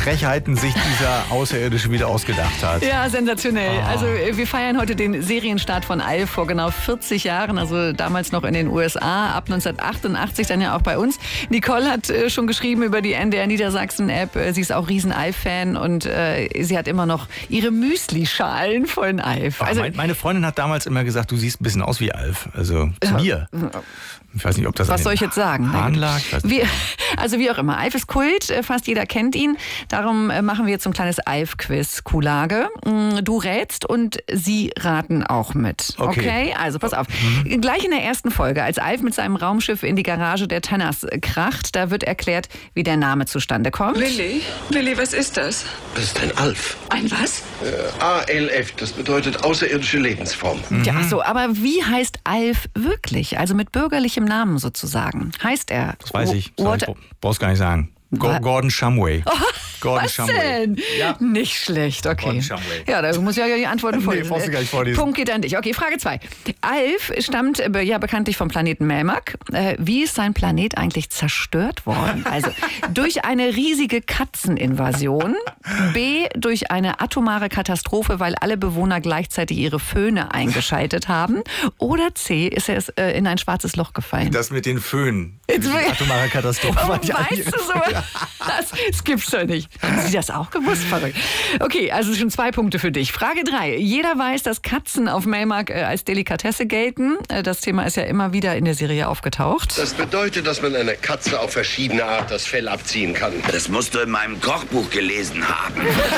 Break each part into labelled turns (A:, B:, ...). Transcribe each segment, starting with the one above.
A: Frechheiten sich dieser Außerirdische wieder ausgedacht hat.
B: Ja, sensationell. Also wir feiern heute den Serienstart von Alf vor genau 40 Jahren, also damals noch in den USA, ab 1988 dann ja auch bei uns. Nicole hat schon geschrieben über die NDR Niedersachsen-App, sie ist auch riesen Alf-Fan und sie hat immer noch ihre Müsli-Schalen von Alf.
A: Also, meine Freundin hat damals immer gesagt, du siehst ein bisschen aus wie Alf, also zu mir. Ich weiß nicht, ob das
B: Was soll ich jetzt sagen?
A: Haaren lag?
B: Also wie auch immer, Alf ist Kult, fast jeder kennt ihn. Darum machen wir jetzt so ein kleines Alf-Quiz, Kuhlage. Du rätst und sie raten auch mit. Okay? Also pass auf. Gleich in der ersten Folge, als Alf mit seinem Raumschiff in die Garage der Tanners kracht, da wird erklärt, wie der Name zustande kommt.
C: Lilly, was ist das?
D: Das ist ein Alf.
C: Ein was?
D: ALF, das bedeutet außerirdische Lebensform.
B: Ja, ach so, aber wie heißt Alf wirklich? Also mit bürgerlichem Namen sozusagen. Heißt er?
A: Das weiß ich. Brauchst gar nicht sagen. Gordon Shumway.
B: Gordon Shumway. Denn? Ja. Nicht schlecht, okay.
A: Gordon Shumway.
B: Ja, da muss ich ja die Antworten vorlesen.
A: Nee, brauchst du gar nicht vorlesen.
B: Punkt geht an dich. Okay, Frage 2. Alf stammt ja bekanntlich vom Planeten Melmac. Wie ist sein Planet eigentlich zerstört worden? Also durch eine riesige Katzeninvasion, B, durch eine atomare Katastrophe, weil alle Bewohner gleichzeitig ihre Föhne eingeschaltet haben, oder C, ist er in ein schwarzes Loch gefallen?
A: Das mit den Föhnen. Die atomare Katastrophe.
B: Oh, weißt du so? Ja. Das gibt's doch nicht. Haben Sie das auch gewusst? Verrückt. Okay, also schon 2 Punkte für dich. Frage 3. Jeder weiß, dass Katzen auf Melmac als Delikatesse gelten. Das Thema ist ja immer wieder in der Serie aufgetaucht.
D: Das bedeutet, dass man einer Katze auf verschiedene Art das Fell abziehen kann.
E: Das musst du in meinem Kochbuch gelesen haben.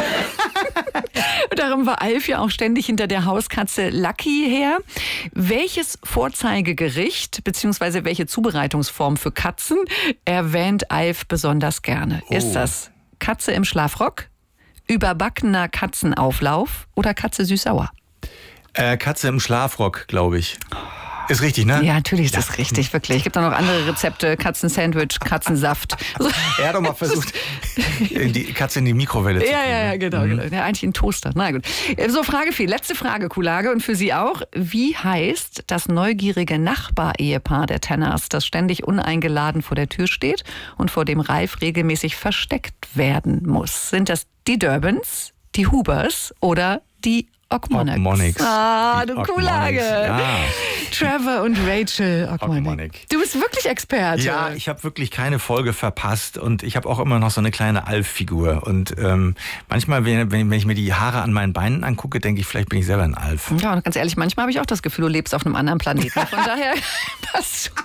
B: Darum war Alf ja auch ständig hinter der Hauskatze Lucky her. Welches Vorzeigegericht bzw. welche Zubereitungsform für Katzen erwähnt Alf besonders gerne? Ist das Katze im Schlafrock, überbackener Katzenauflauf oder Katze süß-sauer?
A: Katze im Schlafrock, glaube ich. Ist richtig, ne?
B: Ja, natürlich ist das richtig, wirklich. Es gibt auch noch andere Rezepte, Katzensandwich, Katzensaft.
A: Er hat doch mal versucht, die Katze in die Mikrowelle zu kriegen.
B: Ja, genau. Ja, eigentlich ein Toaster. Na gut. So, Frage 4. Letzte Frage, Kuhlage. Und für Sie auch. Wie heißt das neugierige Nachbar-Ehepaar der Tanners, das ständig uneingeladen vor der Tür steht und vor dem Ralf regelmäßig versteckt werden muss? Sind das die Durbans, die Hubers oder die Ogmonics? Du Kuhlage.
A: Ja.
B: Trevor und Rachel Ogmonic. Du bist wirklich Experte.
A: Ja, ich habe wirklich keine Folge verpasst und ich habe auch immer noch so eine kleine Alf-Figur. Und manchmal, wenn ich mir die Haare an meinen Beinen angucke, denke ich, vielleicht bin ich selber ein Alf.
B: Ja, und ganz ehrlich, manchmal habe ich auch das Gefühl, du lebst auf einem anderen Planeten. Von daher passt schon.